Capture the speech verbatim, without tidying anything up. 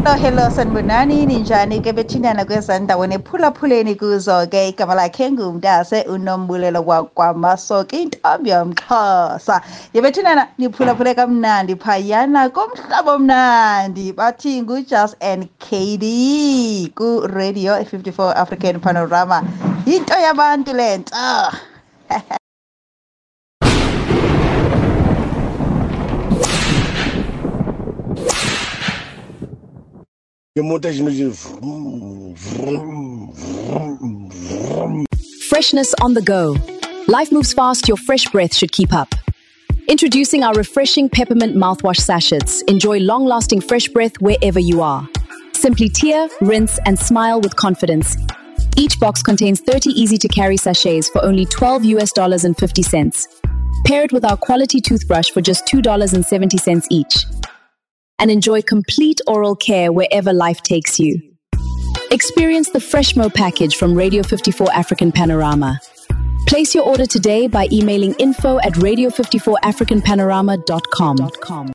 Hello, hello, sanibonani, ninjani ke bethinana kwezandaweni ephulaphuleni kuzo ke igama lakhe ngumntase uNombulelo kwaMasoke intombi yomXhosa. Yebethinana niphulaphule kamnandi phayana komhlaba omnandi bathi nguJust and K D ku Radio fifty-four African Panorama. Into yabantu lento. Freshness on the go. Life moves fast, your fresh breath should keep up. Introducing our refreshing peppermint mouthwash sachets. Enjoy long-lasting fresh breath wherever you are. Simply tear, rinse, and smile with confidence. Each box contains thirty easy-to-carry sachets for only twelve US dollars and fifty cents. Pair it with our quality toothbrush for just two dollars and seventy cents each. And enjoy complete oral care wherever life takes you. Experience the Freshmo package from Radio fifty-four African Panorama. Place your order today by emailing info at radio fifty-four african panorama dot com.